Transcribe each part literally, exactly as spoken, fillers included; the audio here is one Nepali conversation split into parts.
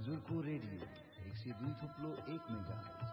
हजुरको रेडियो एक सय दुई थुप्लो एक मेगाहर्ज।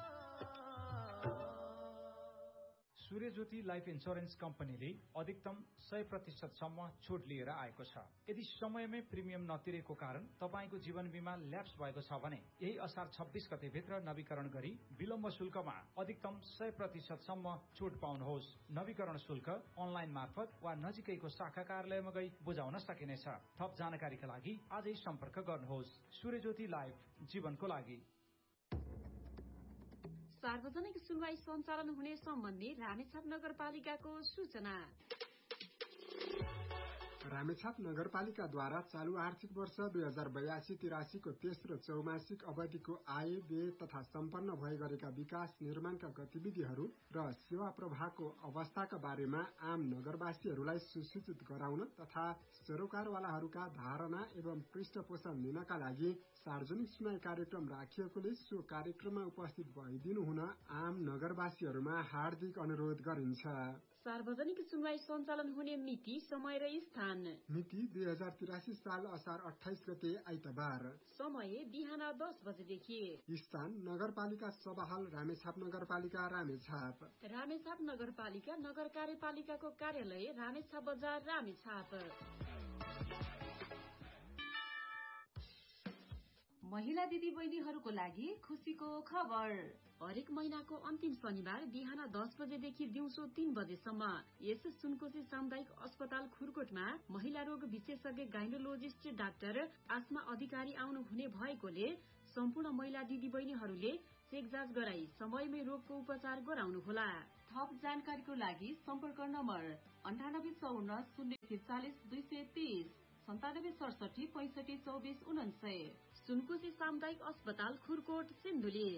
सूर्यज्योति लाइफ इन्स्योरेन्स कम्पनीले अधिकतम सय प्रतिशतसम्म छुट लिएर आएको छ। यदि समयमै प्रिमियम नतिरेको कारण तपाईँको जीवन बिमा ल्याप्स भएको छ भने यही असार छब्बीस गते भित्र नवीकरण गरी विलम्ब शुल्कमा अधिकतम सय प्रतिशतसम्म छुट पाउनुहोस्। नवीकरण शुल्क अनलाइन मार्फत वा नजिकैको शाखा कार्यालयमा गई बुझाउन सकिनेछ। थप जानकारीका लागि आजै सम्पर्क गर्नुहोस्। सूर्यज्योति लाइफ, जीवनको लागि। सार्वजनिक सुनवाई सञ्चालन हुने सम्बन्धी रामेछाप नगरपालिकाको सूचना। रामेछाप नगरपालिकाद्वारा चालू आर्थिक वर्ष दुई हजार बयासी तिरासी को तेस्रो चौमासिक अवधिको आय व्यय तथा सम्पन्न भए गरेका विकास निर्माणका गतिविधिहरू र सेवा प्रवाहको अवस्थाका बारेमा आम नगरवासीहरूलाई सुसूचित गराउन तथा सरोकारवालाहरूका धारणा एवं पृष्ठपोषण दिनका लागि सार्वजनिक सुनवाई कार्यक्रम राखिएकोले सो कार्यक्रममा उपस्थित भइदिनु हुन आम नगरवासीहरूमा हार्दिक अनुरोध गरिन्छ। सार्वजनिक सुनवाई सञ्चालन हुने मिति, समय र स्थान। मिति दुई हजार तिरासी साल असार अठाइस गते आइतबार। समय बिहान दस बजेदेखि। स्थान नगरपालिका सभाहाल रामेछाप नगरपालिका रामेछाप। रामेछाप नगरपालिका नगर कार्यपालिकाको कार्यालय रामेछाप बजार रामेछाप। महिला दिदी बहिनीहरूको लागि खुसीको खबर। हरेक महिनाको अन्तिम शनिबार बिहान दस बजेदेखि दिउँसो तीन बजेसम्म यस सुनकोशी सामुदायिक अस्पताल खुरकोटमा महिला रोग विशेषज्ञ गाइनोलोजिस्ट डाक्टर आसमा अधिकारी आउनु हुने भएकोले सम्पूर्ण महिला दिदी बहिनीहरूले चेक जाँच गराई समयमै रोगको उपचार गराउनुहोला। थप जानकारीको लागि सम्पर्क नम्बर अन्ठानब्बे चौन्न शून्य त्रिचालिस दुई सय तीस सन्तानब्बे सडसठी पैंसठी चौबिस उनान्सय। सुनकोशी सामुदायिक अस्पताल खुरकोट सिन्धुली।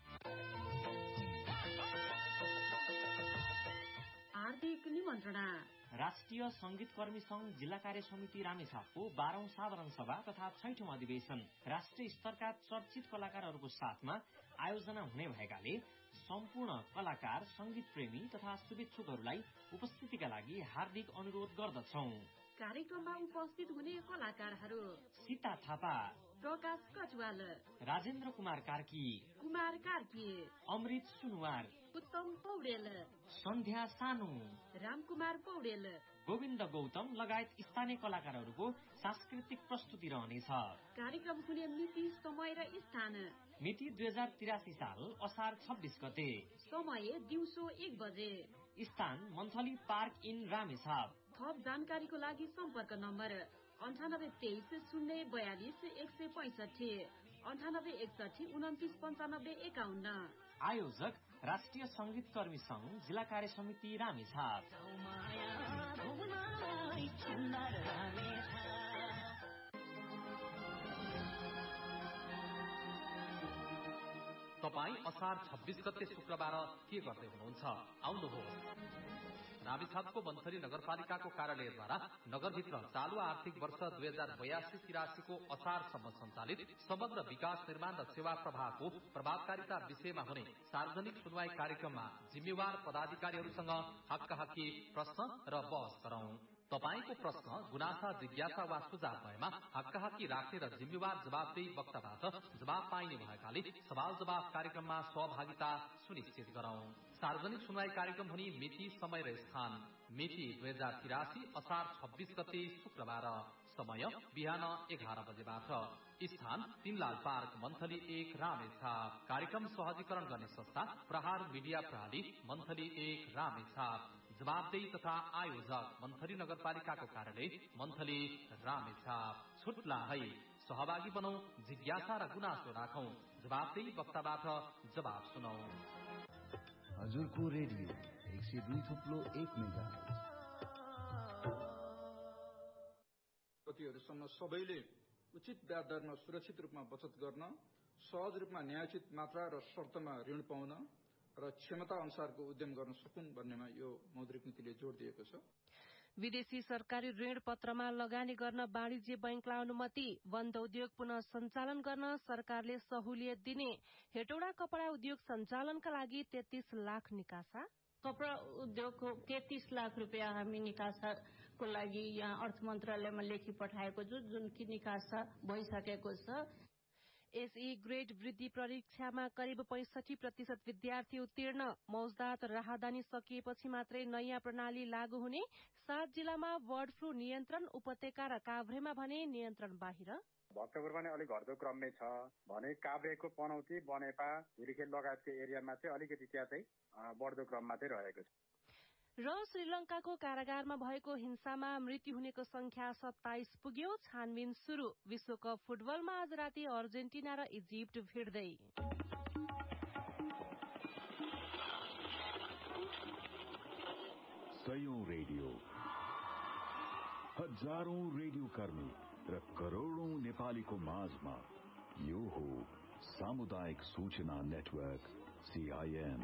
आर्थिक निमन्त्रणा। राष्ट्रिय संगीत कर्मी संघ जिल्ला कार्य समिति रामेछापको बाह्रौं साधारण सभा तथा छैठौं अधिवेशन राष्ट्रिय स्तरका चर्चित कलाकारहरूको साथमा आयोजना हुने भएकाले सम्पूर्ण कलाकार, संगीत प्रेमी तथा शुभेच्छुकहरूलाई उपस्थितिका लागि हार्दिक अनुरोध गर्दछौं। कार्यक्रममा उपस्थित हुने कलाकारहरू: सीता थापा, प्रकाश कटवाल, राजेन्द्र कुमार कार्की, कुमार कार्की, अमृत सुनवार, उत्तम पौडेल, सन्ध्या सानु, रामकुमार पौडेल, गोविन्द गौतम लगायत स्थानीय कलाकारहरूको सांस्कृतिक प्रस्तुति रहनेछ। कार्यक्रम हुने मिति, समय र स्थान: मिति दुई हजार तिरासी साल असार छब्बीस गते। समय दिउँसो एक बजे। स्थान मन्थली पार्क इन रामेछाप। थप जानकारीको लागि सम्पर्क नम्बर अन्ठानब्बे तेइस शून्य बयालिस एक सय पैंसठी अन्ठानब्बे एकसठी उन्तिस पन्चानब्बे एकाउन्न। आयोजक राष्ट्रिय संगीत कर्मी संघ जिल्ला कार्य समिति रामेछाप। तपाईँ असार छब्बीस गते शुक्रबार के गर्दै हुनुहुन्छ? आउनुहोस्। रामेछापको मन्थली नगरपालिकाको कार्यालयद्वारा नगरभित्र चालू आर्थिक वर्ष दुई हजार बयासी तिरासीको असारसम्म सञ्चालित समग्र विकास निर्माण र सेवा प्रवाहको प्रभावकारिता विषयमा हुने सार्वजनिक सुनवाई कार्यक्रममा जिम्मेवार पदाधिकारीहरूसँग हक्काहक्की प्रश्न र बहस गरौं। तपाईको प्रश्न, गुनासा, जिज्ञासा वा सुझाव भएमा हक्काहक्की राख्ने र जिम्मेवार जवाफदेही वक्ताबाट जवाब पाइने भएकाले सवाल जवाफ कार्यक्रममा सहभागिता सुनिश्चित गरौं। सार्वजनिक सुनवाई कार्यक्रम हुने मिति, समय र स्थान: मिति दुई हजार तिरासी असार छब्बीस गते शुक्रबार। समय बिहान एघार बजेबाट। स्थान तीनलाल पार्क मन्थली एक रामेछाप। कार्यक्रम सहजीकरण गर्ने संस्था प्रहार मिडिया प्रणाली मन्थली एक रामेछाप। जवाबदेही तथा आयोजक मन्थली नगरपालिकाको कार्यालय मन्थली रामेछाप। छुट्ला है, सहभागी बनौ, जिज्ञासा र गुनासो राखौं, जवाबदेही वक्ताबाट जवाब सुनौ। हजुरको रेडियो एक सय दुई थुप्लो एक मेगाहर्ज। कतिहरूसम्म सबैले उचित ब्याज दरमा सुरक्षित रूपमा बचत गर्न, सहज रूपमा न्यायोचित मात्रा र शर्तमा ऋण पाउन र क्षमता अनुसारको उद्यम गर्न सकुन् भन्नेमा यो मौद्रिक नीतिले जोड़ दिएको छ। विदेशी सरकारी ऋण पत्रमा लगानी गर्न वाणिज्य बैंकलाई अनुमति। बन्द उद्योग पुनः सञ्चालन गर्न सरकारले सहुलियत दिने। हेटौडा कपड़ा उद्योग सञ्चालनका लागि तेत्तीस लाख निकासा। कपड़ा उद्योगको तेत्तीस लाख रुपियाँ हामी निकासाको लागि यहाँ अर्थ मन्त्रालयमा लेखी पठाएको छु, जुन कि निकासा भइसकेको छ। एसई ग्रेड वृद्धि परीक्षामा करिब पैंसठी प्रतिशत विद्यार्थी उत्तीर्ण। मौजदात राहदानी सकिएपछि मात्रै नयाँ प्रणाली लागू हुने। सात जिल्लामा बर्ड फ्लू नियन्त्रण। उपत्यका र काभ्रेमा भने नियन्त्रण बाहिर। भक्तपुर पनि अलिक घट्दो क्रममै छ भने काभ्रेको पनौती बनेपा हिरीखेल लगायतको एरियामा चाहिँ अलिकति त्यहाँ चाहिँ बढ्दो क्रममा चाहिँ रहेको छ। र श्रीलंकाको कारागारमा भएको हिंसामा मृत्यु हुनेको संख्या सत्ताइस पुग्यो। छानबिन शुरू। विश्वकप फुटबलमा आज राति अर्जेन्टिना र इजिप्ट भिड्दै। सयौं रेडियो, हजारौं रेडियो कर्मी र करोड़ौं नेपालीको माझमा यो हो सामुदायिक सूचना नेटवर्क सीआईएन।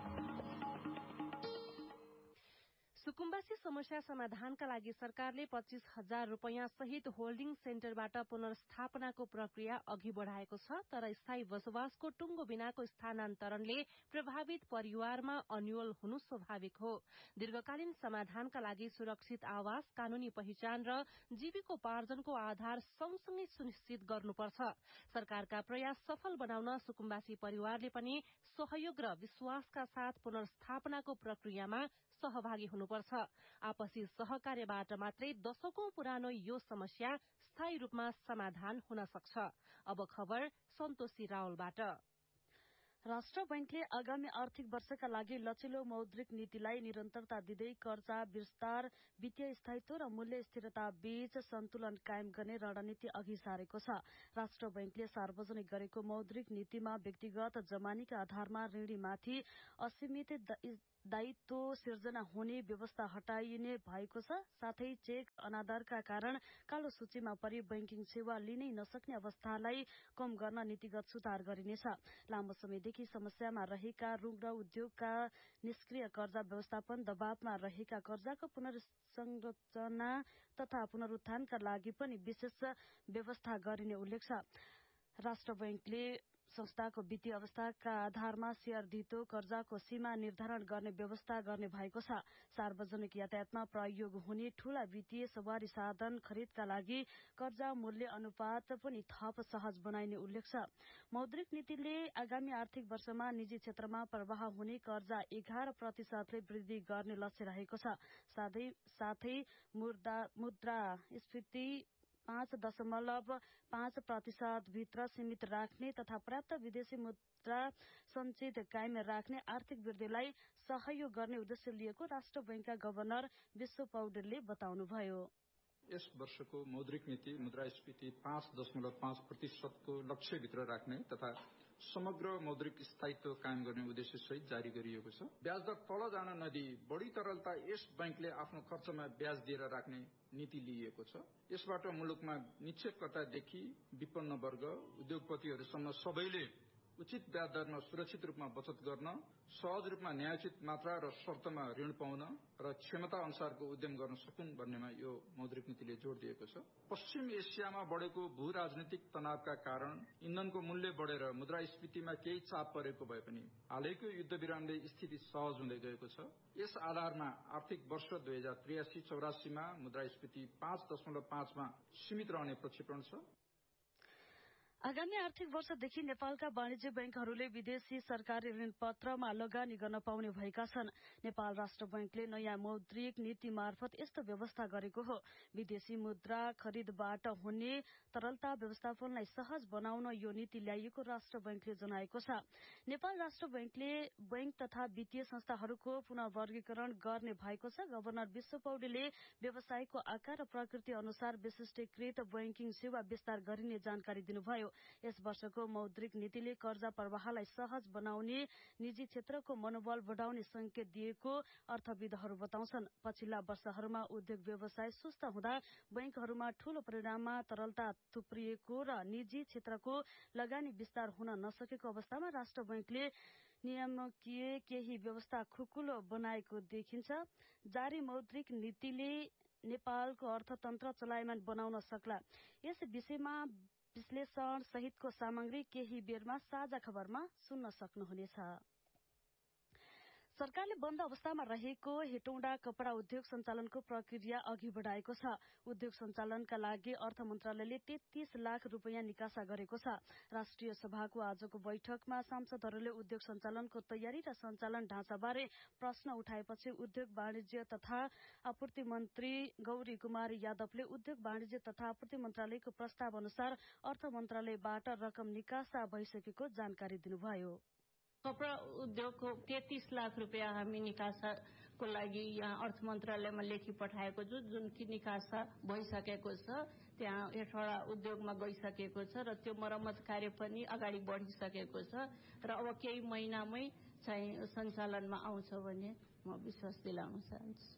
सुकुम्बासी समस्या समाधानका लागि सरकारले पच्चीस हजार रूपियाँ सहित होल्डिङ सेन्टरबाट पुनर्स्थापनाको प्रक्रिया अघि बढ़ाएको छ। तर स्थायी बसोबासको टुंगो बिनाको स्थानान्तरणले प्रभावित परिवारमा अन्योल हुनु स्वाभाविक हो। दीर्घकालीन समाधानका लागि सुरक्षित आवास, कानूनी पहिचान र जीविकोपार्जनको आधार सँगसँगै सुनिश्चित गर्नुपर्छ। सरकारका प्रयास सफल बनाउन सुकुम्बासी परिवारले पनि सहयोग र विश्वासका साथ पुनर्स्थापनाको प्रक्रियामा सहभागी हुनुपर्छ। आपसी सहकार्यबाट मात्रै दशकौं पुरानो यो समस्या स्थायी रूपमा समाधान हुन सक्छ। अब खबर सन्तोषी रावलबाट। राष्ट्र बैंकले आगामी आर्थिक वर्षका लागि लचिलो मौद्रिक नीतिलाई निरन्तरता दिँदै कर्जा विस्तार, वित्तीय स्थायित्व र मूल्य स्थिरता बीच सन्तुलन कायम गर्ने रणनीति अघि सारेको छ। राष्ट्र बैंकले सार्वजनिक गरेको मौद्रिक नीतिमा व्यक्तिगत जमानीका आधारमा ऋणीमाथि असीमित दायित्व सिर्जना हुने व्यवस्था हटाइने भएको छ। साथै चेक अनादरका कारण कालो सूचीमा परि बैंकिङ सेवा लिनै नसक्ने अवस्थालाई कम गर्न नीतिगत सुधार गरिनेछ। लामो समयदेखि समस्यामा रहेका ऋण र उद्योगका निष्क्रिय कर्जा व्यवस्थापन, दबावमा रहेका कर्जाको पुनर्संरचना तथा पुनरुत्थानका लागि पनि विशेष व्यवस्था गरिने उल्लेख छ। राष्ट्र बैंकले संस्थाको वित्तीय अवस्थाका आधारमा शेयर धितो कर्जाको सीमा निर्धारण गर्ने व्यवस्था गर्ने भएको छ। सार्वजनिक यातायातमा प्रयोग हुने ठूला वित्तीय सवारी साधन खरिदका लागि कर्जा मूल्य अनुपात पनि थप सहज बनाइने उल्लेख छ। मौद्रिक नीतिले आगामी आर्थिक वर्षमा निजी क्षेत्रमा प्रवाह हुने कर्जा एघार प्रतिशतले वृद्धि गर्ने लक्ष्य रहेको छ। साथै साथै मुद्रास्फीति पाँच दशमलव पाँच प्रतिशत भित्र सीमित राख्ने तथा पर्याप्त विदेशी मुद्रा संचित कायम राख्ने आर्थिक वृद्धिलाई सहयोग गर्ने उद्देश्य लिएको राष्ट्र बैंकका गभर्नर विश्व पौडेलले बताउनुभयो। यस वर्षको मौद्रिक नीति मुद्रास्फीति पाँच दशमलव पाँच प्रतिशतको लक्ष्यभित्र राख्ने तथा समग्र मौद्रिक स्थायित्व कायम गर्ने उद्देश्य सहित जारी गरिएको छ। ब्याज दर तल जान नदी बढ़ी तरलता यस बैंकले आफ्नो खर्चमा ब्याज दिएर राख्ने नीति लिएको छ। यसबाट मुलुकमा निक्षेपकर्तादेखि विपन्न वर्ग, उद्योगपतिहरूसम्म सबैले उचित ब्याज दरमा सुरक्षित रूपमा बचत गर्न, सहज रूपमा न्यायोचित मात्रा र शर्तमा ऋण पाउन र क्षमता अनुसारको उद्यम गर्न सकुन् भन्नेमा यो मौद्रिक नीतिले जोड़ दिएको छ। पश्चिम एसियामा बढ़ेको भू राजनीतिक तनावका कारण इन्धनको मूल्य बढ़ेर मुद्रास्फीतिमा केही चाप परेको भए पनि हालैको युद्ध विरामले स्थिति सहज हुँदै गएको छ। यस आधारमा आर्थिक वर्ष दुई हजार त्रियासी चौरासीमा मुद्रास्फीति पाँच दशमलव पाँचमा सीमित रहने प्रक्षेपण छ। आगामी आर्थिक वर्षदेखि नेपालका वाणिज्य बैंकहरूले विदेशी सरकारी ऋण पत्रमा लगानी गर्न पाउने भएका छन्। नेपाल राष्ट्र बैंकले नयाँ मौद्रिक नीति मार्फत यस्तो व्यवस्था गरेको हो। विदेशी मुद्रा खरिदबाट हुने तरलता व्यवस्थापनलाई सहज बनाउन यो नीति ल्याइएको राष्ट्र बैंकले जनाएको छ। नेपाल राष्ट्र बैंकले बैंक तथा वित्तीय संस्थाहरूको पुनः वर्गीकरण गर्ने भएको छ। गभर्नर विश्व पौडेलले व्यवसायको आकार र प्रकृति अनुसार विशिष्टीकृत बैंकिङ सेवा विस्तार गरिने जानकारी दिनुभयो। यस वर्षको मौद्रिक नीतिले कर्जा प्रवाहलाई सहज बनाउने, निजी क्षेत्रको मनोबल बढ़ाउने संकेत दिएको अर्थविदहरू बताउँछन्। पछिल्ला वर्षहरूमा उद्योग व्यवसाय सुस्त हुँदा बैंकहरूमा ठूलो परिमाणमा तरलता थुप्रिएको र निजी क्षेत्रको लगानी विस्तार हुन नसकेको अवस्थामा राष्ट्र बैंकले नियामकीय केही व्यवस्था खुकुलो बनाएको देखिन्छ। जारी मौद्रिक नीतिले नेपालको अर्थतन्त्र चलायमान बनाउन सक्ला। यस विषयमा विश्लेषण सहितको सामग्री केही बेरमा साझा खबरमा सुन्न सक्नुहुनेछ। सरकारले बन्द अवस्थामा रहेको हेटौँडा कपड़ा उद्योग सञ्चालनको प्रक्रिया अघि बढ़ाएको छ। उद्योग सञ्चालनका लागि अर्थ मन्त्रालयले तेत्तीस लाख रूपियाँ निकासा गरेको छ। राष्ट्रिय सभाको आजको बैठकमा सांसदहरूले उद्योग सञ्चालनको तयारी र सञ्चालन ढाँचाबारे प्रश्न उठाएपछि उद्योग वाणिज्य तथा आपूर्ति मन्त्री गौरी कुमारी यादवले उद्योग वाणिज्य तथा आपूर्ति मन्त्रालयको प्रस्ताव अनुसार अर्थ मन्त्रालयबाट रकम निकासा भइसकेको जानकारी दिनुभयो। कपड़ा उद्योगको तेत्तीस लाख रुपियाँ हामी निकासाको लागि यहाँ अर्थ मन्त्रालयमा लेखी पठाएको छु, जुन कि निकासा भइसकेको छ। त्यहाँ हेटौडा उद्योगमा गइसकेको छ र त्यो मरम्मत कार्य पनि अगाडि बढिसकेको छ र अब केही महिनामै चाहिँ सञ्चालनमा आउँछ भन्ने म विश्वास दिलाउन चाहन्छु।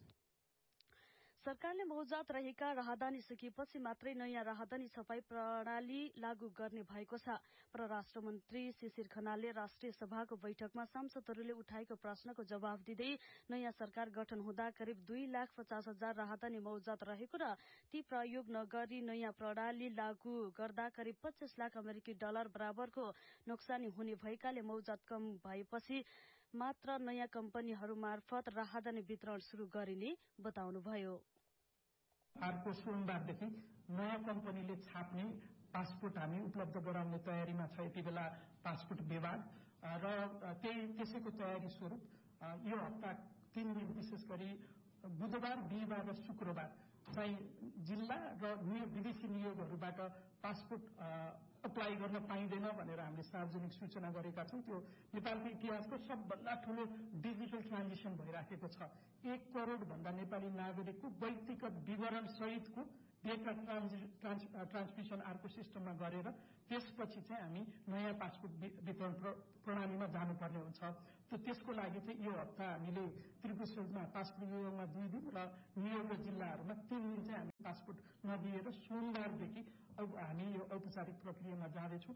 सरकारले मौजात रहेका राहदानी सकिएपछि मात्रै नयाँ राहदानी छपाई प्रणाली लागू गर्ने भएको छ। परराष्ट्र मन्त्री शिशिर खनालले राष्ट्रिय सभाको बैठकमा सांसदहरूले उठाएको प्रश्नको जवाफ दिँदै नयाँ सरकार गठन हुँदा करिब दुई लाख पचास हजार राहदानी मौजात रहेको र ती प्रयोग नगरी नयाँ प्रणाली लागू गर्दा करिब पच्चीस लाख अमेरिकी डलर बराबरको नोक्सानी हुने भएकाले मौजात कम भएपछि मात्र नयाँ कम्पनीहरू मार्फत राहदानी वितरण शुरू गरिने बताउनुभयो। अर्को सोमबारदेखि नयाँ कम्पनीले छाप्ने पासपोर्ट हामी उपलब्ध गराउने तयारीमा छ। यति बेला पासपोर्ट विभाग र त्यही त्यसैको तयारी स्वरूप यो हप्ता तीन दिन विशेष गरी बुधबार, बिहिबार र शुक्रबार चाहिँ जिल्ला र विदेशी नियोगहरूबाट पासपोर्ट अप्लाई गर्न पाइँदैन भनेर हामीले सार्वजनिक सूचना गरेका छौँ। त्यो नेपालको इतिहासको सबभन्दा ठूलो डिजिटल ट्रान्जिसन भइराखेको छ। एक करोड भन्दा नेपाली नागरिकको व्यक्तिगत विवरण सहितको डेटा ट्रान्समिसन अर्को सिस्टममा गरेर त्यसपछि चाहिँ हामी नयाँ पासपोर्ट वितरण प्रणालीमा जानुपर्ने हुन्छ। त त्यसको लागि चाहिँ यो हप्ता हामीले त्रिपुरामा पासपोर्ट विभागमा दुई दिन र नियोग जिल्लाहरूमा तीन दिन चाहिँ हामी पासपोर्ट नदिएर सोमबारदेखि अब हामी यो औपचारिक प्रक्रियामा जाँदैछौँ।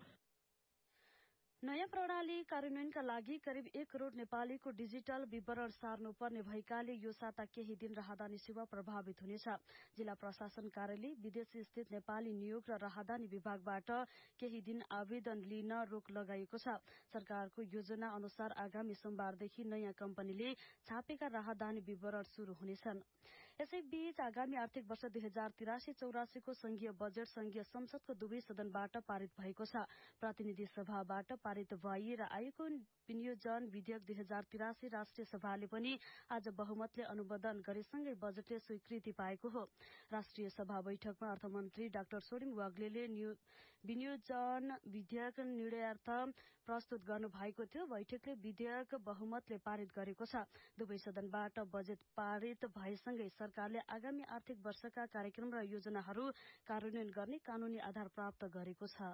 नयाँ प्रणाली कार्यान्वयनका लागि करिब एक करोड़ नेपालीको डिजिटल विवरण सार्नुपर्ने भएकाले यो साता केही दिन राहदानी सेवा प्रभावित हुनेछ। जिल्ला प्रशासन कार्यालय, विदेश स्थित नेपाली नियोग र राहदानी विभागबाट केही दिन आवेदन लिन रोक लगाइएको छ। सरकारको योजना अनुसार आगामी सोमबारदेखि नयाँ कम्पनीले छापेका राहदानी विवरण शुरू हुनेछन्। यसैबीच आगामी आर्थिक वर्ष दुई हजार तिरासी चौरासीको संघीय बजेट संघीय संसदको दुवै सदनबाट पारित भएको छ। प्रतिनिधि सभाबाट पारित भई र आएको विनियोजन विधेयक दुई हजार तिरासी राष्ट्रिय सभाले पनि आज बहुमतले अनुमोदन गरेसँगै बजेटले स्वीकृति पाएको हो। राष्ट्रिय सभा बैठकमा अर्थमन्त्री डाक्टर सोडिङ वाग्लेले विनियोजन विधेयक निर्णयार्थ प्रस्तुत गर्नु भएको थियो। बैठकले विधेयक बहुमतले पारित गरेको छ। दुवै सदनबाट बजेट पारित भएसँगै सरकारले आगामी आर्थिक वर्षका कार्यक्रम र योजनाहरू कार्यान्वयन गर्ने कानूनी आधार प्राप्त गरेको छ।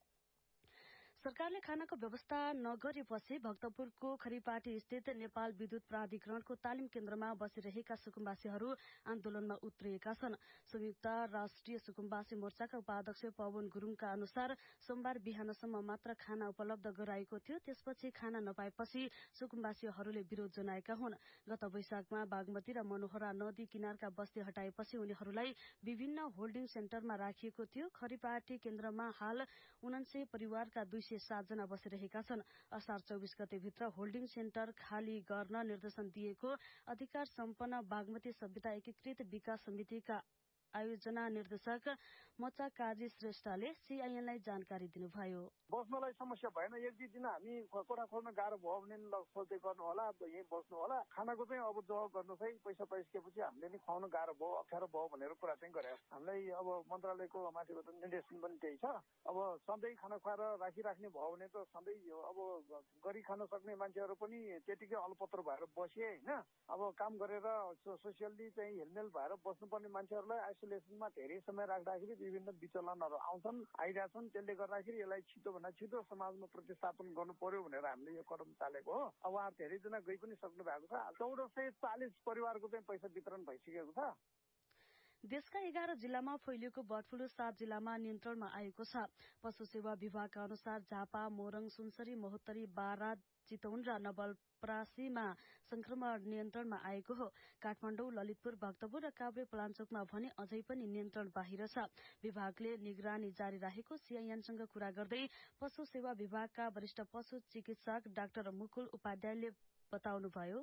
सरकारले खानाको व्यवस्था नगरेपछि भक्तपुरको खरिपाटी स्थित नेपाल विद्युत प्राधिकरणको तालिम केन्द्रमा बसिरहेका सुकुम्बासीहरू आन्दोलनमा उत्रिएका छन्। संयुक्त राष्ट्रिय सुकुम्बासी मोर्चाका उपाध्यक्ष पवन गुरूङका अनुसार सोमबार बिहानसम्म मात्र खाना उपलब्ध गराएको थियो। त्यसपछि खाना नपाएपछि सुकुम्बासीहरूले विरोध जनाएका हुन्। गत वैशाखमा बागमती र मनोहरा नदी किनारका बस्ती हटाएपछि उनीहरूलाई विभिन्न होल्डिङ सेन्टरमा राखिएको थियो। खरिपाटी केन्द्रमा हाल उनान्सय परिवारका दुई सातजना बसिरहेका छन्। असार चौबिस गते भित्र होल्डिङ सेन्टर खाली गर्न निर्देशन दिएको अधिकार सम्पन्न बागमती सभ्यता एकीकृत विकास समितिका आयोजना निर्देशक मचा काजी श्रेष्ठले सीआईएनलाई जानकारी दिनुभयो। बस्नलाई समस्या भएन, एक दुई दिन हामी कोठा खोल्न गाह्रो भयो भने सोच्दै गर्नु होला, यहीँ बस्नु होला। खानाको चाहिँ अब जवाब गर्नुहोस् है, पैसा पाइसकेपछि हामीले नि खुवाउनु गाह्रो भयो, अप्ठ्यारो भयो भनेर कुरा चाहिँ गरे। हामीलाई अब मन्त्रालयको माथिबाट निर्देशन पनि त्यही छ। अब सधैँ खाना खुवाएर राखिराख्ने भयो भने त सधैँ अब गरी खान सक्ने मान्छेहरू पनि त्यतिकै अलपत्र भएर बसे होइन। अब काम गरेर सोसियल्ली चाहिँ हिलमेल भएर बस्नुपर्ने मान्छेहरूलाई आइसोलेसनमा धेरै समय राख्दाखेरि विभिन्न विचलनहरू आउँछन्, आइरहेछन्। त्यसले गर्दाखेरि यसलाई छिटो भन्दा छिटो समाजमा प्रतिस्थापन गर्नु पर्यो भनेर हामीले यो कदम चालेको हो। अब उहाँ धेरैजना गइ पनि सक्नु भएको छ। चौध सय चालिस परिवारको चाहिँ पैसा वितरण भइसकेको छ। देशका एघार जिल्लामा फैलिएको बर्ड फ्लू सात जिल्लामा नियन्त्रणमा आएको छ। पशु सेवा विभागका अनुसार झापा, मोरङ, सुनसरी, महोत्तरी, बारा, चितवन र नवलपरासीमा संक्रमण नियन्त्रणमा आएको हो। काठमाडौँ, ललितपुर, भक्तपुर र काभ्रे पलाञ्चोकमा भने अझै पनि नियन्त्रण बाहिर छ। विभागले निगरानी जारी राखेको सीआईएनसँग कुरा गर्दै पशु सेवा विभागका वरिष्ठ पशु चिकित्सक डाक्टर मुकुल उपाध्यायले बताउनुभयो।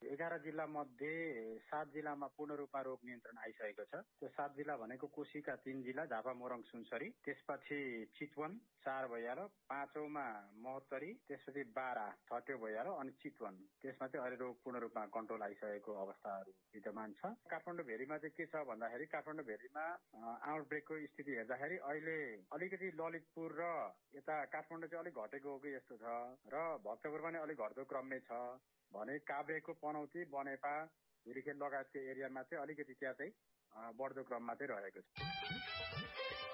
एघार जिल्ला मध्ये सात जिल्लामा पूर्ण रूपमा रोग नियन्त्रण आइसकेको छ। त्यो सात जिल्ला भनेको कोशीका तीन जिल्ला झापा मोरङ सुनसरी, त्यसपछि चितवन चार भइहाल्यो, पाँचौंमा महोत्तरी, त्यसपछि बारा छट्यो भइहाल्यो अनि चितवन, त्यसमा चाहिँ अहिले रोग पूर्ण रूपमा कन्ट्रोल आइसकेको अवस्थाहरू विद्यमान छ। काठमाडौँ भेरीमा चाहिँ के छ भन्दाखेरि काठमाडौँ भेरीमा आउटब्रेकको स्थिति हेर्दाखेरि अहिले अलिकति ललितपुर र यता काठमाडौँ चाहिँ अलिक घटेको हो कि जस्तो छ र भक्तपुर पनि अलिक घट्दो क्रममै छ भने काभ्रेको पनौती बनेपा धुरीखेल लगायतको एरियामा चाहिँ अलिकति त्यहाँ चाहिँ बढ्दो क्रममा चाहिँ रहेको छ।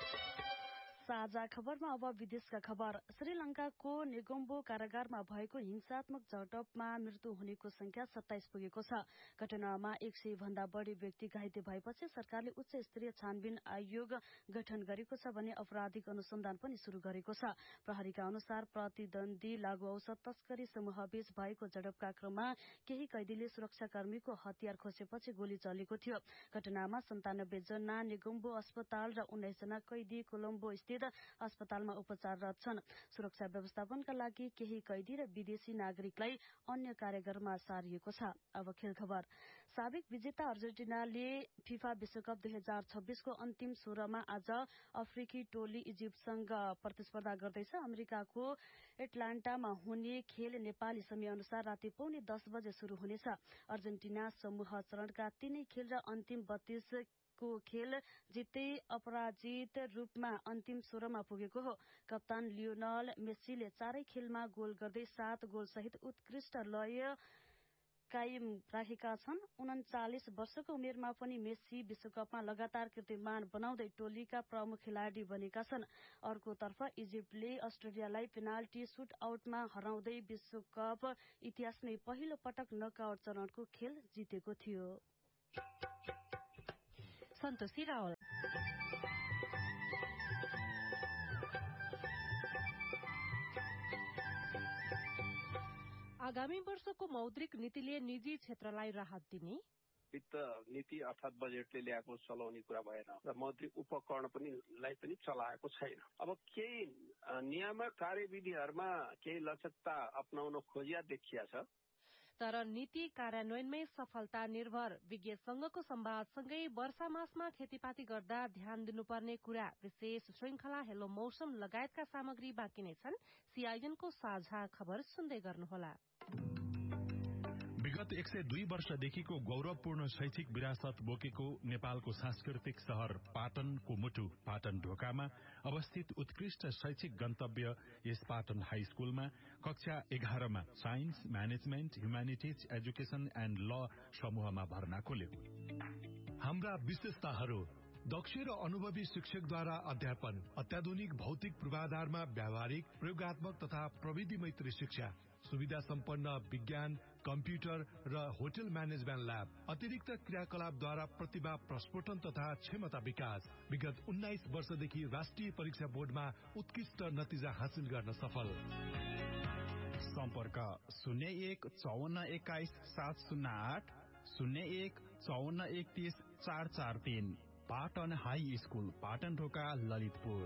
साझा खबरमा अब विदेशका खबर। श्रीलंकाको नेगोम्बो कारागारमा भएको हिंसात्मक झडपमा मृत्यु हुनेको संख्या सत्ताइस पुगेको छ। घटनामा एक सय भन्दा बढ़ी व्यक्ति घाइते भएपछि सरकारले उच्च स्तरीय छानबिन आयोग गठन गरेको छ भने अपराधिक अनुसन्धान पनि शुरू गरेको छ। प्रहरीका अनुसार प्रतिद्वन्दी लागू औषध तस्करी समूहबीच भएको झडपका क्रममा केही कैदीले सुरक्षाकर्मीको हतियार खोसेपछि गोली चलेको थियो। घटनामा सन्तानब्बे जना नेगोम्बो अस्पताल र उन्नाइस जना कैदी कोलम्बो स्थित अस्पतालमा उपचाररत छन्। सुरक्षा व्यवस्थापनका लागि केही कैदी र विदेशी नागरिकलाई अन्य कारागारमा सारिएको छ। अब खेल खबर। साबिक विजेता अर्जेन्टिनाले फिफा विश्वकप दुई हजार छब्बीसको अन्तिम सोह्रमा आज अफ्रिकी टोली इजिप्टसँग प्रतिस्पर्धा गर्दैछ। अमेरिकाको एटलान्टामा हुने खेल नेपाली समय अनुसार राति पौने दस बजे शुरू हुनेछ। अर्जेन्टिना समूह चरणका तीनै खेल र अन्तिम बत्तीस को खेल जित्दै अपराजित रूपमा अन्तिम सोह्रमा पुगेको हो। कप्तान लियोनल मेस्सीले चारै खेलमा गोल गर्दै सात गोल सहित उत्कृष्ट लय कायम राखेका छन्। उन्चालिस वर्षको उमेरमा पनि मेस्सी विश्वकपमा लगातार कीर्तिमान बनाउँदै टोलीका प्रमुख खेलाडी बनेका छन्। अर्कोतर्फ इजिप्टले अस्ट्रेलियालाई पेनाल्टी सुट आउटमा हराउँदै विश्वकप इतिहासमै पहिलो पटक नकआउट चरणको खेल जितेको थियो। सन्तोषी रावल। आगामी वर्षको मौद्रिक नीतिले निजी क्षेत्रलाई राहत दिने वित्त नीति अर्थात बजेटले ल्याएको चलाउने कुरा भएन र मौद्रिक उपकरण पनि लाई पनि चलाएको छैन। अब केही नियामक कार्यविधिहरूमा केही लचकता अपनाउन खोजिया देखिया छ, तर नीति कार्यान्वयनमै सफलता निर्भर। विज्ञ संघको संवादसँगै वर्षा मासमा खेतीपाती गर्दा ध्यान दिनुपर्ने कुरा विशेष श्रृंखला हेलो मौसम लगायतका सामग्री बाँकी नै छन्। सीआईएनको साझा खबर सुन्दै गर्नुहोला। विगत एक सय दुई वर्षदेखिको गौरवपूर्ण शैक्षिक विरासत बोकेको नेपालको सांस्कृतिक शहर पाटनको मुटु पाटन ढोकामा अवस्थित उत्कृष्ट शैक्षिक गन्तव्य यस पाटन हाई स्कूलमा कक्षा एघारमा science, management, humanities, education and ल समूहमा भर्ना खोल्यो। हाम्रा विशेषताहरू: दक्ष र अनुभवी शिक्षकद्वारा अध्यापन, अत्याधुनिक भौतिक पूर्वाधारमा व्यावहारिक, प्रयोगात्मक तथा प्रविधि मैत्री शिक्षा, सुविधा सम्पन्न विज्ञान, कम्प्युटर र होटल म्यानेजमेन्ट ल्याब, अतिरिक्त क्रियाकलापद्वारा प्रतिभा प्रस्फोटन तथा क्षमता विकास। विगत उन्नाइस वर्षदेखि राष्ट्रिय परीक्षा बोर्डमा उत्कृष्ट नतिजा हासिल गर्न सफल। सम्पर्क शून्य एक चौवन्न एक्काइस सात शून्य आठ, शून्य एक चौवन्न एकतीस चार चार तीन। पाटन हाई स्कूल, पाटन ढोका, ललितपुर।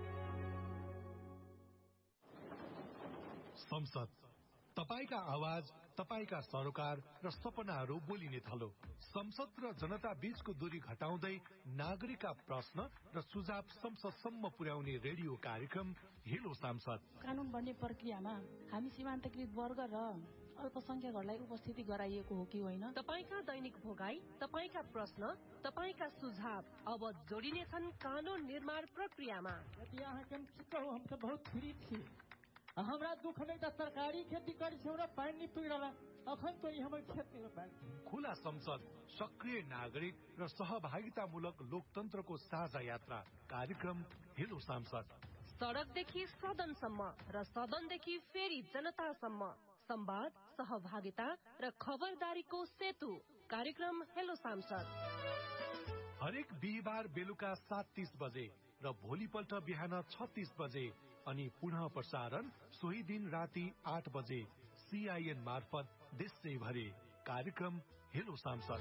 संसद, तपाईका आवाज, तपाईका सरोकार र सपनाहरू बोलिने थलो। संसद र जनता बीचको दूरी घटाउँदै नागरिकका प्रश्न र सुझाव संसदसम्म पुर्याउने रेडियो कार्यक्रम हेलो सांसद। कानून बन्ने प्रक्रियामा हामी सीमान्तकृत वर्ग र अल्पसंख्यकहरूलाई उपस्थिति गराइएको हो कि होइन? तपाईका दैनिक भोगाई, तपाईका प्रश्न, तपाईका सुझाव अब जोडिने छन् कानून निर्माण प्रक्रियामा। यहाँ के कहो, हम तो बहुत फ्री थी। हमरा दुख में त सरकारी खेती करी छौ र पानी नि पुगला, अखन तो हमर खेत में पानी। खुला संसद, सक्रिय नागरिक र सहभागितामूलक लोकतन्त्रको साझा यात्रा कार्यक्रम हेलो सांसद। सडकदेखि सदनसम्म र सदनदेखि फेरि जनतासम्म संवाद, सहभागिता र खबरदारीको सेतु कार्यक्रम हेलो सांसद। हरेक बिहिबार बेलुका सात तीस बजे र भोलिपल्ट बिहान छत्तीस बजे अनि पुनः प्रसारण सोही दिन राति आठ बजे सीआईएन मार्फत देशैभरि कार्यक्रम हेलो सांसद।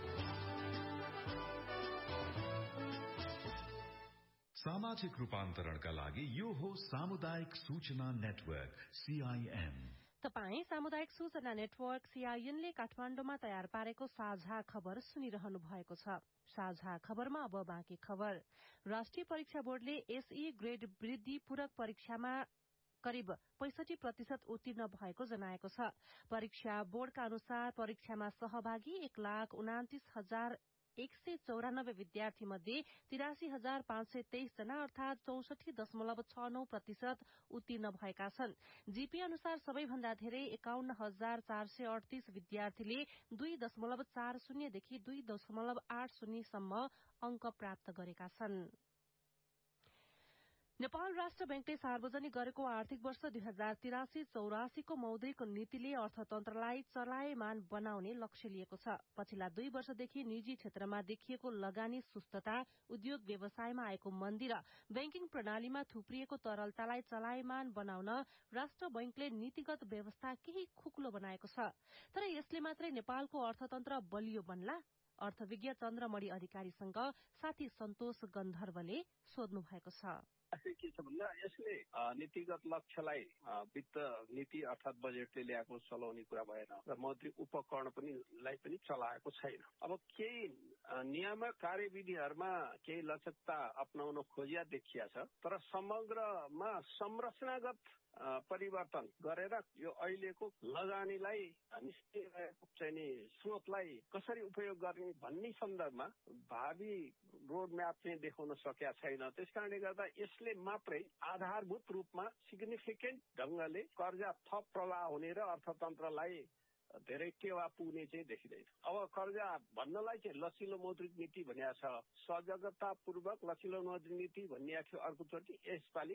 सामाजिक रूपान्तरणका लागि यो हो सामुदायिक सूचना नेटवर्क सीआईएन। तपाई सामुदायिक सूचना नेटवर्क सीआईएनले काठमाण्डुमा तयार पारेको साझा खबर सुनिरहनु भएको छ। साझा खबरमा अब बाँकी खबर। राष्ट्रिय परीक्षा बोर्डले एसई ग्रेड वृद्धि पूरक परीक्षामा करिब पैंसठी प्रतिशत उत्तीर्ण भएको जनाएको छ। परीक्षा बोर्डका अनुसार परीक्षामा सहभागी एक लाख उनातिस हजार एक सय चौरानब्बे विद्यार्थी मध्ये तिरासी हजार पाँच सय तेइस जना अर्थात चौसठी दशमलव छ नौ प्रतिशत उत्तीर्ण भएका छन्। जीपी अनुसार सबैभन्दा धेरै एकाउन्न हजार चार सय अडतीस विद्यार्थीले दुई दशमलव चार शून्यदेखि दुई दशमलव आठ शून्यसम्म अंक प्राप्त गरेका छन्। नेपाल राष्ट्र बैंकले सार्वजनिक गरेको आर्थिक वर्ष दुई हजार तिरासी चौरासीको मौद्रिक नीतिले अर्थतन्त्रलाई चलायमान बनाउने लक्ष्य लिएको छ। पछिल्ला दुई वर्षदेखि निजी क्षेत्रमा देखिएको लगानी सुस्तता, उद्योग व्यवसायमा आएको मन्दी र बैंकिङ प्रणालीमा थुप्रिएको तरलतालाई चलायमान बनाउन राष्ट्र बैंकले नीतिगत व्यवस्था केही खुकुलो बनाएको छ। तर यसले मात्रै नेपालको अर्थतन्त्र बलियो बन्ला? अर्थविज्ञ चन्द्रमणि अधिकारीसँग साथी सन्तोष गन्धर्वले सोध्नु भएको छ। के छ भन्दा यसले नीतिगत लक्ष्यलाई वित्त नीति अर्थात बजेटले ल्याएको चलाउने कुरा भएन र मौद्रिक उपकरण पनि लाई पनि चलाएको छैन। अब केही नियामक कार्यविधिहरूमा केही लचकता अपनाउन खोजिया देखिया छ, तर समग्रमा संरचनागत परिवर्तन गरेर यो अहिलेको लगानीलाई निस्किएको चाहिँ स्रोतलाई कसरी उपयोग गर्ने भन्ने सन्दर्भमा भावी रोडम्याप चाहिँ देखाउन सकेका छैन। त्यसकारणले गर्दा यसले मात्रै आधारभूत रूपमा सिग्निफिकेन्ट ढंगले कर्जा थप प्रवाह हुने र अर्थतन्त्रलाई धेरै टेवा पुग्ने चाहिँ देखिँदैन। अब कर्जा भन्नलाई चाहिँ लचिलो मौद्रिक नीति भनिएको छ, सजगतापूर्वक लचिलो मौद्रिक नीति भनिएको थियो अर्कोचोटि, यसपालि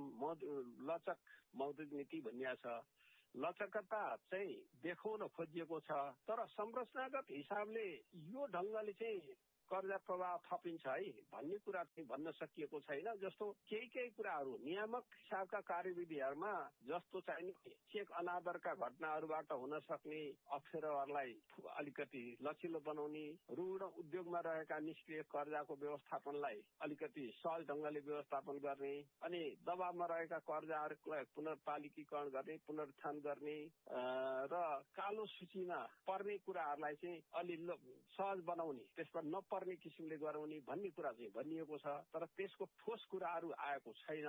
लचक मौद्रिक नीति भनिएको छ। लचकता चाहिँ देखाउन खोजिएको छ, तर संरचनागत हिसाबले यो ढंगले चाहिँ कर्जा प्रवाह थपिन्छ है भन्ने कुरा चाहिँ भन्न सकिएको छैन। जस्तो केही केही कुराहरू नियामक हिसाबका कार्यविधिहरूमा जस्तो चाहिँ चेक अनादरका घटनाहरूबाट हुन सक्ने अप्ठ्यारोहरूलाई अलिकति लचिलो बनाउने, ऋण उद्योगमा रहेका निष्क्रिय कर्जाको व्यवस्थापनलाई अलिकति सहज ढंगले व्यवस्थापन गर्ने अनि दबावमा रहेका कर्जाहरूलाई पुनर्पालिकीकरण गर्ने, पुनरुत्थान गर्ने र कालो सूचीमा पर्ने कुराहरूलाई चाहिँ अलि सहज बनाउने, त्यसमा नपर्ने किसिमले गराउने भन्ने कुरा चाहिँ भनिएको छ, तर त्यसको ठोस कुराहरू आएको छैन।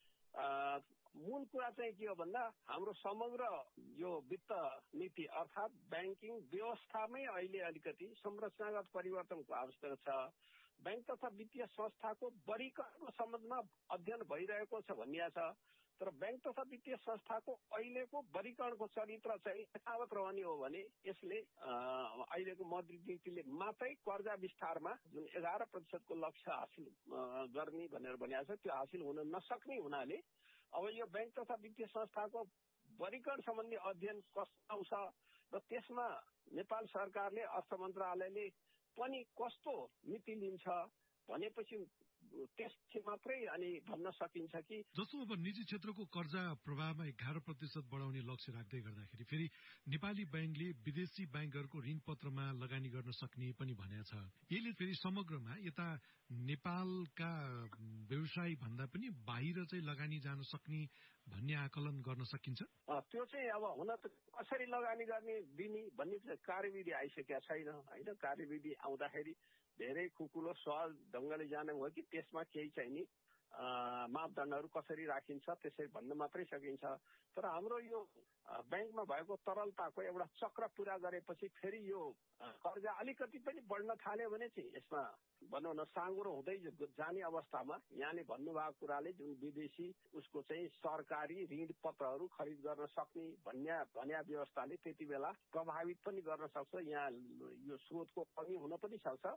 मूल कुरा चाहिँ के हो भन्दा हाम्रो समग्र यो वित्त नीति अर्थात बैंकिङ व्यवस्थामै अहिले अलिकति संरचनागत परिवर्तनको आवश्यकता छ। बैंक तथा वित्तीय संस्थाको वर्गीकरणको सम्बन्धमा अध्ययन भइरहेको छ भनिएको छ, तर बैंक तथा वित्तीय संस्थाको अहिलेको वर्गीकरणको चरित्र चाहिँ यथावत रहने हो भने यसले अहिलेको मौद्रिक नीतिले मात्रै कर्जा विस्तारमा जुन एघार प्रतिशतको लक्ष्य हासिल गर्ने भनेर भनिएको छ त्यो हासिल हुन नसक्ने हुनाले अब यो बैंक तथा वित्तीय संस्थाको वर्गीकरण सम्बन्धी अध्ययन कस्तो आउँछ र त्यसमा नेपाल सरकारले अर्थ मन्त्रालयले पनि कस्तो नीति लिन्छ भनेपछि त्यसपछि मात्रै अनि भन्न सकिन्छ कि जस्तो अब निजी क्षेत्रको कर्जा प्रवाहमा एघार प्रतिशत बढाउने लक्ष्य राख्दै गर्दाखेरि फेरि नेपाली बैंकले विदेशी बैंकहरूको ऋण पत्रमा लगानी गर्न सक्ने पनि भनेको छ। यसले फेरि समग्रमा यता नेपालका व्यवसायी भन्दा पनि बाहिर चाहिँ लगानी जान सक्ने भन्ने आकलन गर्न सकिन्छ। त्यो चाहिँ अब हुन त कसरी लगानी गर्ने दिने भन्ने कार्यविधि आइसकेका छैन होइन। कार्यविधि आउँदाखेरि धेरै खुकुलो सहज ढंगले जाने हो कि त्यसमा केही चाहिँ नि मापदण्डहरू कसरी राखिन्छ त्यसरी भन्न मात्रै सकिन्छ। तर हाम्रो यो बैंकमा भएको तरलताको एउटा चक्र पूरा गरेपछि फेरि यो कर्जा अलिकति पनि बढ्न थाल्यो भने चाहिँ यसमा भनौँ न साँगुरो हुँदै जाने अवस्थामा यहाँले भन्नुभएको कुराले जुन विदेशी उसको चाहिँ सरकारी ऋण पत्रहरू खरिद गर्न सक्ने भन्ने भन्या व्यवस्थाले त्यति बेला प्रभावित पनि गर्न सक्छ। यहाँ यो स्रोतको कमी हुन पनि सक्छ।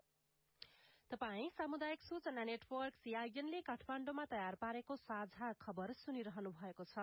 तपाई सामुदायिक सूचना नेटवर्क सीआईएनले काठमाण्डुमा तयार पारेको साझा खबर सुनिरहनु भएको छ।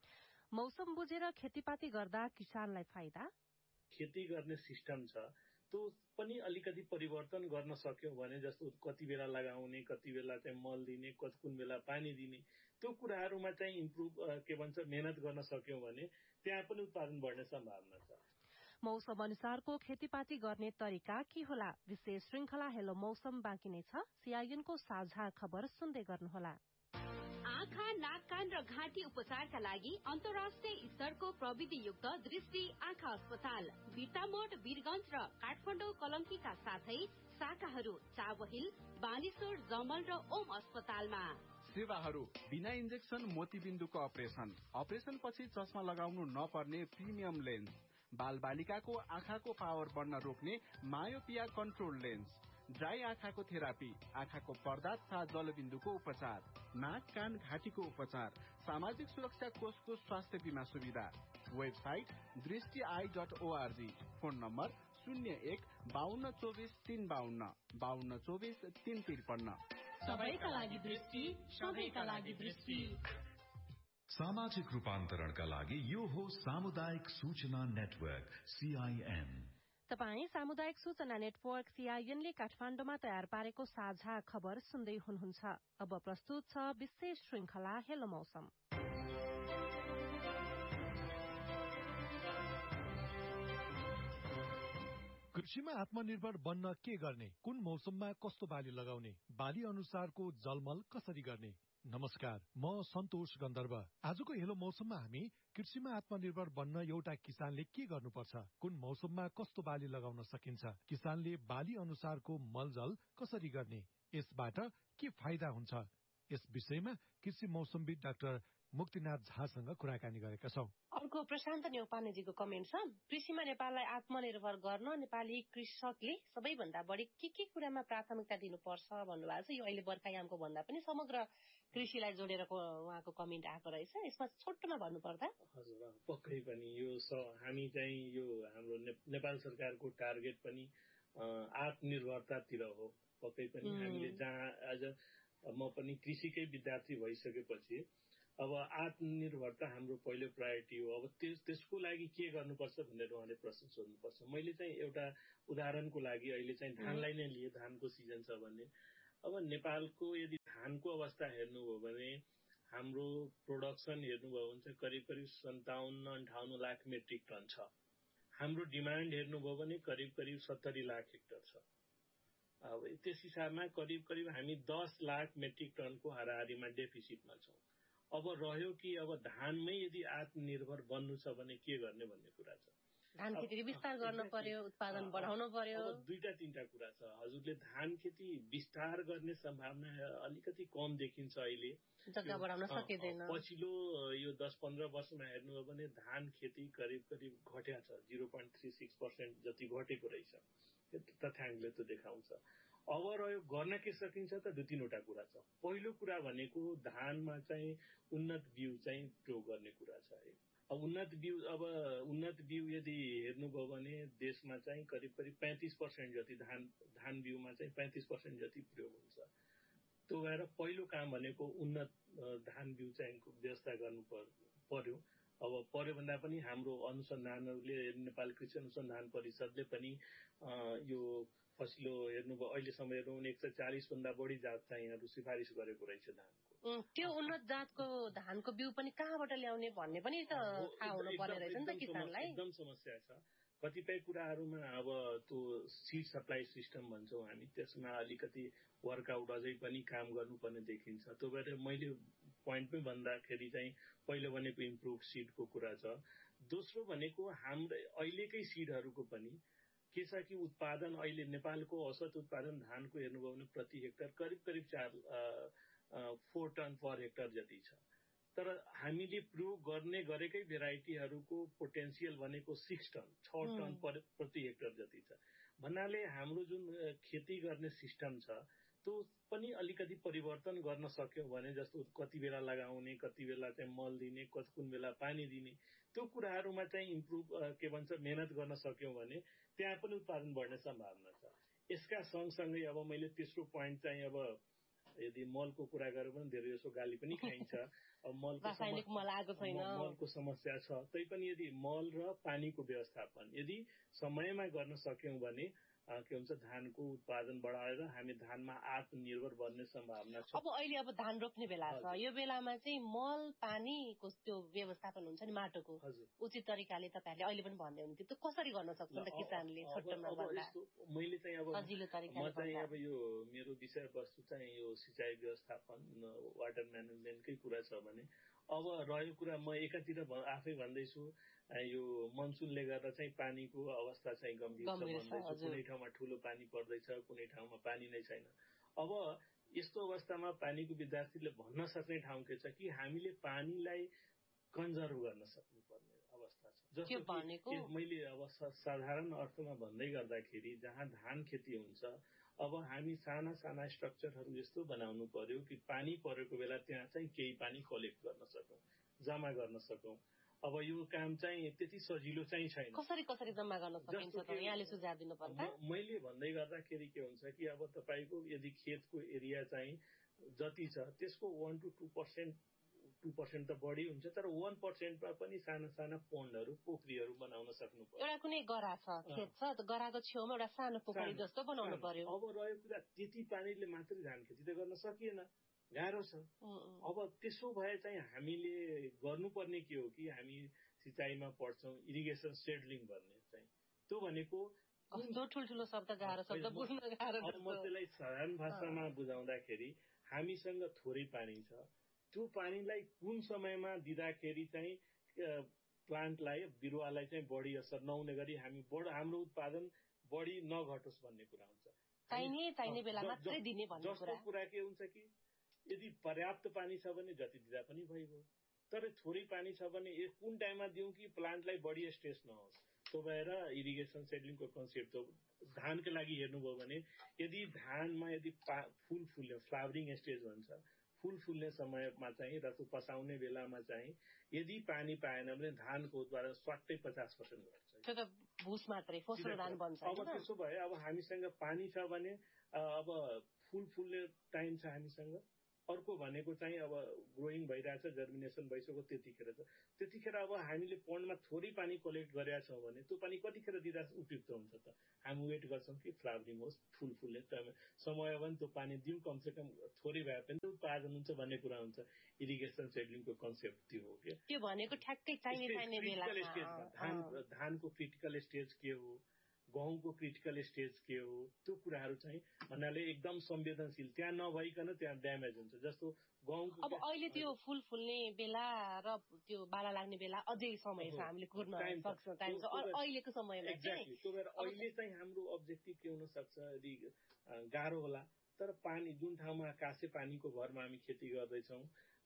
मौसम बुझेर खेतीपाती गर्दा किसानलाई फाइदा? खेती गर्ने सिस्टम छ त्यो पनि अलिकति परिवर्तन गर्न सक्यो भने जस्तो कति बेला लगाउने, कति बेला चाहिँ मल दिने, कुन बेला पानी दिने, त्यो कुराहरूमा चाहिँ इम्प्रुभ के भन्छ मेहनत गर्न सक्यौं भने त्यहाँ पनि उत्पादन बढ्ने सम्भावना छ। मौसम अनुसारको खेतीपाती गर्ने तरिका के होला? विशेष श्रृंखला हेलो मौसम बाँकी नै छ। सीआईएनको साझा खबर सुन्दै गर्नुहोला। आँखा, नाक, कान र घाँटी उपचारका लागि अन्तर्राष्ट्रिय स्तरको प्रविधियुक्त दृष्टि आँखा अस्पताल बिर्तामोड, वीरगञ्ज र काठमाडौँ कलङ्कीका साथै शाखाहरू चाबहिल, बानेश्वर, जमल र ओम अस्पतालमा। सेवाहरू बिना इन्जेक्सन मोतीबिन्दुको अपरेसन, अपरेसन पछि चस्मा लगाउनु नपर्ने प्रिमियम लेन्स, बाल बालिकाको आँखाको पावर बढ्न रोक्ने मायोपिया कन्ट्रोल लेन्स, ड्राई आँखाको थेरापी, आँखाको पर्दा तथा जलबिन्दुको उपचार, नाक, कान, घाँटीको उपचार, सामाजिक सुरक्षा कोषको स्वास्थ्य बीमा सुविधा। वेबसाइट दृष्टि I dot ORG. Phone number शून्य एक बाहन्न चौबिस तीन बाहन्न बाहन्न चौबिस तीन त्रिपन्न। सबैका लागि दृष्टि, सबैका लागि दृष्टि। सामाजिक रूपान्तरणका लागि यो हो सामुदायिक सूचना नेटवर्क सीआईएन। तपाई सामुदायिक सूचना नेटवर्क सीआईएन ले काठमाडौँमा तयार पारेको साझा खबर सुन्दै हुनुहुन्छ। अब प्रस्तुत छ विशेष श्रृंखला हेलो मौसम। कृषिमा आत्मनिर्भर बन्न के गर्ने, कुन मौसममा कस्तो बाली लगाउने, बाली अनुसारको जलमल कसरी गर्ने। नमस्कार, म सन्तोष गन्धर्व। आजको हेलो मौसममा हामी कृषिमा आत्मनिर्भर बन्न एउटा किसानले के गर्नुपर्छ, कुन मौसममा कस्तो बाली लगाउन सकिन्छ, किसानले बाली अनुसारको मलजल कसरी गर्ने, यसबाट के फाइदा हुन्छ, यस विषयमा कृषि मौसमविद डाक्टर मुक्तिनाथ झासँग कुराकानी गरेका छौं। अर्को प्रशान्त न्यौपानेजीको कमेन्ट छ, कृषिमा नेपाललाई आत्मनिर्भर गर्न नेपाली कृषकले सबैभन्दा बढी के के कुरामा प्राथमिकता दिनुपर्छ भन्नुभएको छ। यो अहिले बर्खायामको भन्दा पनि समग्र कृषिलाई जोडेर उहाँको कमेन्ट आएको रहेछ। यसमा छोटोमा भन्नुपर्दा हजुर पक्कै पनि यो हामी चाहिँ यो हाम्रो नेपाल सरकारको टार्गेट पनि आत्मनिर्भरतातिर हो। पक्कै पनि हामीले जहाँ आज म पनि कृषिकै विद्यार्थी भइसकेपछि अब आत्मनिर्भरता हाम्रो पहिलो प्रायोरिटी हो। अब त्यस त्यसको लागि के गर्नुपर्छ भनेर उहाँले प्रश्न सोध्नुपर्छ। मैले चाहिँ एउटा उदाहरणको लागि अहिले चाहिँ धानलाई नै लिए, धानको सिजन छ भने अब नेपालको यदि धानको अवस्था हेर्नुभयो भने हाम्रो प्रोडक्सन हेर्नुभयो भने चाहिँ करिब करिब सन्ताउन्न अन्ठाउन्न लाख मेट्रिक टन छ। हाम्रो डिमान्ड हेर्नुभयो भने करिब करिब सत्तरी लाख हेक्टर छ। अब त्यस हिसाबमा करिब करिब हामी दस लाख मेट्रिक टनको हाराहारीमा डेफिसिटमा छौँ। अब रह्यो कि अब धानमै यदि आत्मनिर्भर बन्नु छ भने के गर्ने भन्ने कुरा छ। धान खेती विस्तार गर्न पर्यो, उत्पादन बढाउन पर्यो। दुईटा तीनटा कुरा छ। हजुरले धान खेती विस्तार गर्ने सम्भावना अलिकति कम देखिन्छ अहिले, जग्गा बढाउन सकिँदैन। पछिल्लो यो दस पन्ध्र वर्षमा हेर्नुभयो भने धान खेती करिब करिब घट्या छ, zero point three six percent जति घटेको रहेछ। तथ्याङ्कले त देखाउँछ। अब रह्यो गर्न के सकिन्छ त दुई तीनवटा कुरा छ। पहिलो कुरा भनेको धानमा चाहिँ उन्नत बिउ चाहिँ प्रयोग गर्ने कुरा छ है। अब उन्नत बिउ अब उन्नत बिउ यदि हेर्नुभयो भने देशमा चाहिँ करिब करिब पैंतीस पर्सेन्ट जति धान धान बिउमा चाहिँ पैंतीस पर्सेन्ट जति प्रयोग हुन्छ। त्यो भएर पहिलो काम भनेको उन्नत धान बिउ चाहिँ व्यवस्था गर्नु पर्यो। अब पर्यो भन्दा पनि हाम्रो अनुसन्धानहरूले नेपाल कृषि अनुसन्धान परिषदले पनि यो फसिलो हेर्नुभयो अहिलेसम्म हेर्नु भने एक सय चालिस भन्दा बढी जात चाहिँ यहाँहरू सिफारिस गरेको रहेछ धानको। त्यो उन्नत जातको धानको बिउ पनि कहाँबाट ल्याउने भन्ने पनि त थाहा हुनु पर्ने रहेछ नि त किसानलाई। एकदम समस्या छ। कतिपय कुराहरूमा अब त्यो सीड सप्लाई सिस्टम भन्छौँ हामी, त्यसमा अलिकति वर्कआउट अझै पनि काम गर्नुपर्ने देखिन्छ। त्यो भएर मैले पोइन्टमै भन्दाखेरि चाहिँ पहिलो भनेको इम्प्रुभ सिडको कुरा छ। दोस्रो भनेको हाम्रो अहिलेकै सिडहरूको पनि के छ कि उत्पादन अहिले नेपालको औसत उत्पादन धानको हेर्नुभयो भने प्रति हेक्टर करिब करिब चार फोर टन पर हेक्टर जति छ। तर हामीले प्रयोग गर्ने गरेकै भेराइटीहरूको पोटेन्सियल भनेको सिक्स टन छ टन पर प्रति हेक्टर जति छ। भन्नाले हाम्रो जुन खेती गर्ने सिस्टम छ त्यो पनि अलिकति परिवर्तन गर्न सक्यौँ भने, जस्तो कति बेला लगाउने, कति बेला चाहिँ मल दिने, कति कुन बेला पानी दिने, त्यो कुराहरूमा चाहिँ इम्प्रुभ के भन्छ मेहनत गर्न सक्यौँ भने त्यहाँ पनि उत्पादन बढ्ने सम्भावना छ। यसका सँगसँगै अब मैले तेस्रो पोइन्ट चाहिँ अब यदि मलको कुरा गरेँ भने धेरै जसो गाली पनि खाइन्छ। अब मलको मलको समस्या छ, तैपनि यदि मल र पानीको व्यवस्थापन यदि समयमा गर्न सक्यौँ भने के हुन्छ धानको उत्पादन बढाएर हामी धानमा आत्मनिर्भर बन्ने सम्भावना छ। अब अहिले अब धान रोप्ने बेला छ, यो बेलामा चाहिँ मल पानीको त्यो व्यवस्थापन हुन्छ नि माटोको उचित तरिकाले तपाईँहरूले अहिले पनि भन्दै हुनुहुन्थ्यो, त्यो कसरी गर्न सक्छ त किसानले छोटोमा भन्दा मैले चाहिँ अब सजिलो तरिकाले? म चाहिँ अब यो मेरो विषयवस्तु चाहिँ यो सिँचाइ व्यवस्थापन वाटर म्यानेजमेन्टकै कुरा छ भने अब रह्यो कुरा म एकातिर आफै भन्दैछु यो मनसुनले गर्दा चाहिँ पानीको अवस्था चाहिँ गम्भीर छ भन्दैछु। कुनै ठाउँमा ठुलो पानी पर्दैछ, कुनै ठाउँमा पानी नै छैन। अब यस्तो अवस्थामा पानीको विद्यार्थीले भन्न सक्ने ठाउँ के छ कि हामीले पानीलाई कन्जर्भ गर्न सक्नुपर्ने अवस्था छ। जस्तो मैले अब साधारण अर्थमा भन्दै गर्दाखेरि जहाँ धान खेती हुन्छ अब हामी साना साना स्ट्रक्चरहरू यस्तो बनाउनु पर्यो कि पानी परेको बेला त्यहाँ चाहिँ केही पानी कलेक्ट गर्न सकौँ, जम्मा गर्न सकौँ। अब यो काम चाहिँ त्यति सजिलो चाहिँ छैन। कसरी कसरी जम्मा गर्न सकिन्छ त यहाँले सुझाव दिनु पर्छ? मैले भन्दै गर्दाखेरि के हुन्छ कि अब तपाईँको यदि खेतको एरिया चाहिँ जति छ त्यसको one two two percent two percent त बढी हुन्छ, तर वन पर्सेन्टमा पनि साना साना पोन्डहरू पोखरीहरू बनाउन सक्नु पर्यो। एउटा कुनै गरा छ, खेत छ, गराको छेउमा एउटा सानो पोखरी जस्तो बनाउनु पर्यो। अब रह्यो कुरा त्यति पानीले मात्रै धान खेती त गर्न सकिएन, गाह्रो छ। अब त्यसो भए चाहिँ हामीले गर्नुपर्ने के हो कि हामी सिँचाइमा पढ्छौँ इरिगेसन सेडलिङ भन्ने चाहिँ, त्यो भनेको कस्तो ठुल्ठुलो शब्द गाह्रो शब्द बुझ्न गाह्रो। म त्यसलाई साधारण भाषामा बुझाउँदाखेरि हामीसँग थोरै पानी छ, त्यो पानीलाई कुन समयमा दिँदाखेरि चाहिँ प्लान्टलाई बिरुवालाई चाहिँ बढी असर नहुने गरी हामी हाम्रो उत्पादन बढी नघटोस् भन्ने कुरा हुन्छ। चाहिने चाहिने बेला मात्रै दिने भन्ने कुरा। जस्तो कुरा के हुन्छ कि यदि पर्याप्त पानी छ भने जति दिँदा पनि भइगयो, तर थोरै पानी छ भने कुन टाइममा दिउँ कि प्लान्टलाई बढी स्ट्रेस नहोस्। त्यो भएर इरिगेसन सेडलिङको कन्सेप्ट हो। धानको लागि हेर्नुभयो भने यदि धानमा यदि फुल फुल्ने फ्लावरिङ स्टेज भन्छ, फुल फुल्ने समयमा चाहिँ र पसाउने बेलामा चाहिँ यदि पानी पाएन भने धानको उत्पादन स्वाट्टै पचास पर्सेन्ट घट्छ। त्यो त भुस मात्रै फोस्रो धान बन्छ। अब त्यसो भए अब हामीसँग पानी छ भने अब फुल फुल्ने टाइम छ हामीसँग, अर्को भनेको चाहिँ अब ग्रोइङ भइरहेछ, जर्मिनेसन भइसक्यो त्यतिखेर छ। त्यतिखेर अब हामीले पन्डमा थोरै पानी कलेक्ट गरेका छौँ भने त्यो पानी कतिखेर दिँदा उपयुक्त हुन्छ त? हामी वेट गर्छौँ कि फ्लावरिङ होस्, फुल फुल्ने समय हो भने त्यो पानी दिउँ, कमसेकम थोरै भए पनि उत्पादन हुन्छ भन्ने कुरा हुन्छ। इरिगेसन सेडलिङको कन्सेप्ट त्यो हो कि त्यो भनेको ठ्याक्कै चाहिने चाहिने बेला धान धानको क्रिटिकल स्टेज के हो, गहुँको क्रिटिकल स्टेज के हो, त्यो कुराहरू चाहिँ भन्नाले एकदम संवेदनशील, त्यहाँ नभइकन त्यहाँ ड्यामेज हुन्छ। जस्तो गहुँको अब अहिले त्यो फुल फुल्ने बेला र त्यो बाला लाग्ने बेला अझै समय छ, हामीले कुर्न सक्छौँ टाइम छ अहिलेको समयमा। एक्ज्याक्टली। त्यो भएर अहिले चाहिँ हाम्रो अब्जेक्टिभ के हुन सक्छ, यदि गाह्रो होला तर पानी जुन ठाउँमा आकाशे पानीको भरमा हामी खेती गर्दैछौँ,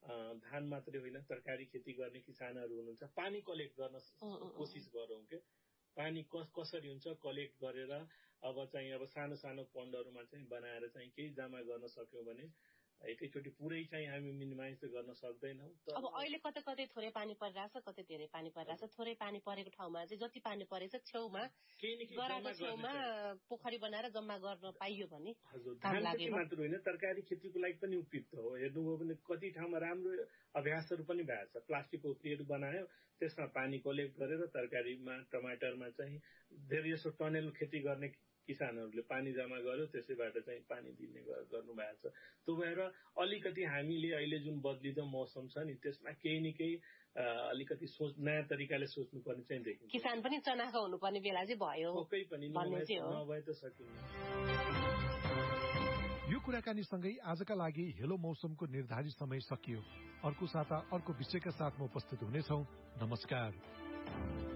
धान मात्रै होइन तरकारी खेती गर्ने किसानहरू हुनुहुन्छ, पानी कलेक्ट गर्न कोसिस गरौँ के पानी कस कसरी हुन्छ कलेक्ट गरेर अब चाहिँ अब सानो सानो पन्डहरूमा चाहिँ बनाएर चाहिँ केही जम्मा गर्न सक्यौँ भने एकैचोटि पुरै चाहिँ हामी मिनिमाइज त गर्न सक्दैनौँ। अब अहिले कतै कतै थोरै पानी परिरहेछ, कतै धेरै पानी परिरहेछ। थोरै पानी परेको ठाउँमा चाहिँ जति पानी परेछ छेउमा गराको छेउमा पोखरी बनाएर जम्मा गर्न पाइयो भने धान खेती मात्र होइन तरकारी खेतीको लागि पनि उपयुक्त हो। हेर्नुभयो भने कति ठाउँमा राम्रो अभ्यासहरू पनि भएको छ। प्लास्टिक पोखरीहरू बनायो, त्यसमा पानी कलेक्ट गरेर तरकारीमा टमाटरमा चाहिँ धेरै जसो टनेल खेती गर्ने किसानहरूले पानी जम्मा गर्यो, त्यसैबाट चाहिँ पानी दिने गर्नु भएको छ। त्यो भएर अलिकति हामीले अहिले जुन बदलिँदो मौसम छ नि त्यसमा केही न केही अलिकति सोच नयाँ तरिकाले सोच्नुपर्ने चाहिँ देखिन्छ। किसान पनि चनाखो हुनुपर्ने बेला चाहिँ भयो, पक्कै पनि नभए त सकिन्न। यो कुराकानीसँगै आजका लागि हेलो मौसमको निर्धारित समय सकियो। अर्को साता अर्को विषयका साथमा उपस्थित हुनेछौँ। नमस्कार।